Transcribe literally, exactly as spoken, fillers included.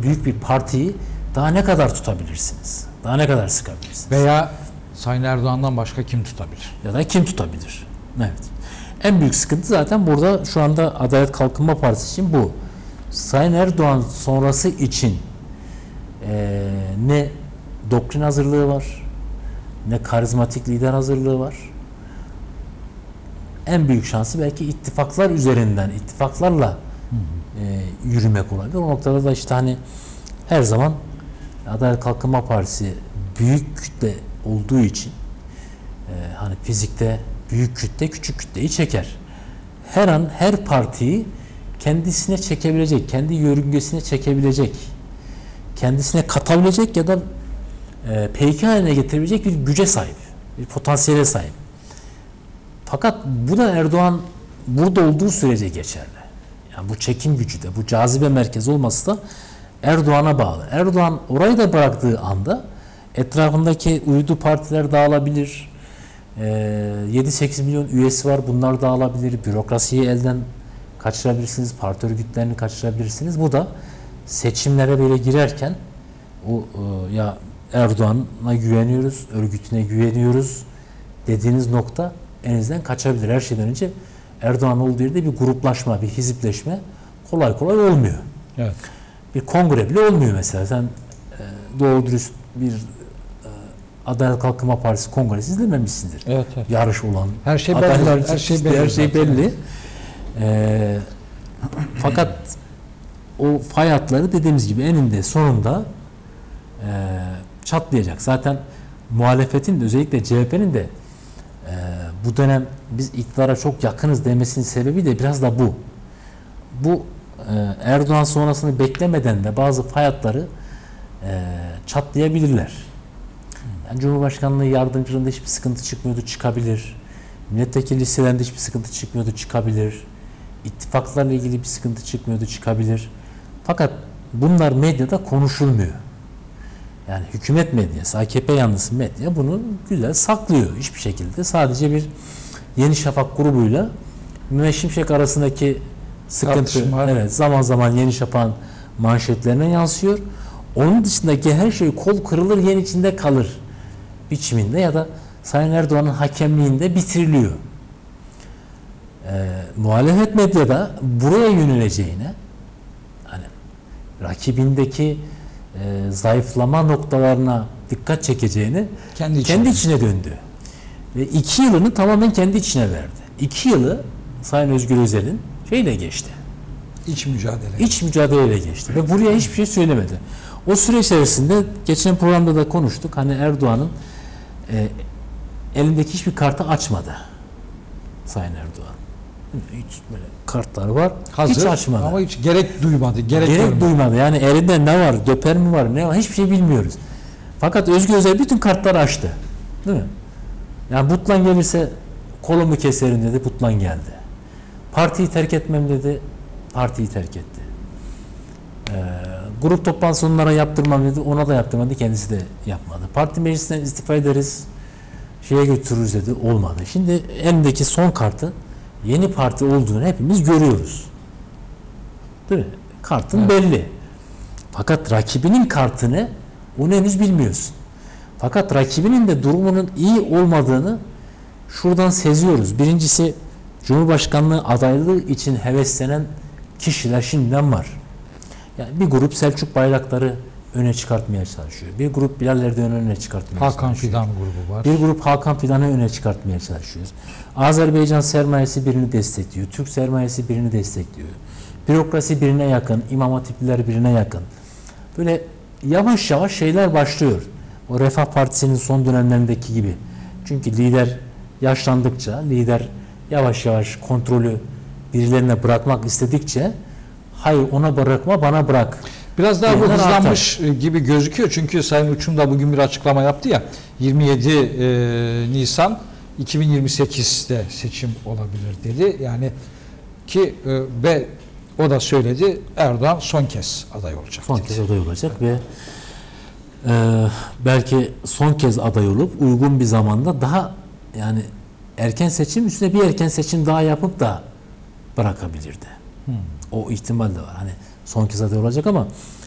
büyük bir partiyi daha ne kadar tutabilirsiniz? Daha ne kadar sıkabilirsiniz? Veya Sayın Erdoğan'dan başka kim tutabilir? Ya da kim tutabilir? Evet. En büyük sıkıntı zaten burada şu anda Adalet Kalkınma Partisi için bu. Sayın Erdoğan sonrası için e, ne doktrin hazırlığı var, ne karizmatik lider hazırlığı var. En büyük şansı belki ittifaklar üzerinden, ittifaklarla e, yürümek olabilir. O noktada da işte hani her zaman Adalet Kalkınma Partisi büyük kütle olduğu için e, hani fizikte büyük kütle küçük kütleyi çeker. Her an her partiyi kendisine çekebilecek, kendi yörüngesine çekebilecek, kendisine katabilecek ya da e, peyki haline getirebilecek bir güce sahip, bir potansiyele sahip. Fakat bu da Erdoğan burada olduğu sürece geçerli. Yani bu çekim gücü de, bu cazibe merkezi olması da Erdoğan'a bağlı. Erdoğan orayı da bıraktığı anda etrafındaki uydu partiler dağılabilir. yedi sekiz milyon üyesi var. Bunlar dağılabilir. Bürokrasiyi elden kaçırabilirsiniz. Parti örgütlerini kaçırabilirsiniz. Bu da seçimlere böyle girerken o ya Erdoğan'a güveniyoruz, örgütüne güveniyoruz dediğiniz nokta elinizden kaçabilir. Her şeyden önce Erdoğan olduğu yerde bir gruplaşma, bir hizipleşme kolay kolay olmuyor. Evet. Bir kongre bile olmuyor mesela. Sen doğru dürüst bir Adalet Kalkınma Partisi kongresi izlememişsindir. Evet, evet. Yarış olan. Her şey belli. Adaylar, her şey işte belli. Her şey belli. Ee, fakat o fay hatları dediğimiz gibi eninde sonunda e, çatlayacak. Zaten muhalefetin de özellikle C H P'nin de e, bu dönem biz iktidara çok yakınız demesinin sebebi de biraz da bu. Bu e, Erdoğan sonrasını beklemeden de bazı fay hatları e, çatlayabilirler. Yani Cumhurbaşkanlığı yardımcılığında hiçbir sıkıntı çıkmıyordu, çıkabilir. Milletvekili listelerinde hiçbir sıkıntı çıkmıyordu, çıkabilir. İttifaklarla ilgili bir sıkıntı çıkmıyordu, çıkabilir. Fakat bunlar medyada konuşulmuyor. Yani hükümet medyası, A K P yanlısı medya bunu güzel saklıyor hiçbir şekilde. Sadece bir Yeni Şafak grubuyla Mehmet Şimşek arasındaki sıkıntı Tartışma. evet, zaman zaman Yeni Şafak'ın manşetlerine yansıyor. Onun dışındaki her şey kol kırılır yen içinde kalır biçiminde ya da Sayın Erdoğan'ın hakemliğinde bitiriliyor. Ee, muhalefet medyada buraya yöneleceğine, hani rakibindeki e, zayıflama noktalarına dikkat çekeceğini Kendi içine, kendi içine döndü. Ve iki yılını tamamen kendi içine verdi. İki yılı Sayın Özgür Özel'in şeyle geçti. İç mücadele. İç mücadeleyle geçti. Ve buraya hiçbir şey söylemedi. O süre içerisinde geçen programda da konuştuk. Hani Erdoğan'ın e, elindeki hiçbir kartı açmadı. Sayın Erdoğan. Hiç böyle kartları var. Hazır, hiç açmadı. ama hiç gerek duymadı. Gerek, Gerek duymadı. Yani elinde ne var? Döper mi var? Ne var? Hiçbir şey bilmiyoruz. Fakat Özgür Özel bütün kartları açtı. Değil mi? Yani Butlan gelirse kolumu keserim dedi. Butlan geldi. Partiyi terk etmem dedi. Partiyi terk etti. Ee, grup toplantısını onlara yaptırmam dedi. Ona da yaptırmadı. Kendisi de yapmadı. Parti meclisinden istifa ederiz. Şeye götürürüz dedi. Olmadı. Şimdi elindeki son kartı yeni parti olduğunu hepimiz görüyoruz. Değil mi? Kartın evet. belli. Fakat rakibinin kartını onu henüz bilmiyorsun. Fakat rakibinin de durumunun iyi olmadığını şuradan seziyoruz. Birincisi Cumhurbaşkanlığı adaylığı için heveslenen kişiler şimdiden var. Yani bir grup Selçuk Bayraktar'ı öne çıkartmaya çalışıyor. Bir grup Bilal Erdoğan'ı öne çıkartmaya Hakan çalışıyor. Fidan grubu var. Bir grup Hakan Fidan'ı öne çıkartmaya çalışıyor. Azerbaycan sermayesi birini destekliyor. Türk sermayesi birini destekliyor. Bürokrasi birine yakın, İmam Hatipliler birine yakın. Böyle yavaş yavaş şeyler başlıyor. O Refah Partisi'nin son dönemlerindeki gibi. Çünkü lider yaşlandıkça, lider yavaş yavaş kontrolü birilerine bırakmak istedikçe hayır ona bırakma bana bırak. Biraz daha bu Bunlar hızlanmış artar. gibi gözüküyor. Çünkü Sayın Uçum da bugün bir açıklama yaptı ya. yirmi yedi e, Nisan iki bin yirmi sekizde seçim olabilir dedi. Yani ki e, ve o da söyledi Erdoğan son kez aday olacak. Son dedi. kez aday olacak ve e, belki son kez aday olup uygun bir zamanda daha yani erken seçim üstüne bir erken seçim daha yapıp da bırakabilirdi. Hmm. O ihtimal de var. Hani son kez aday olacak ama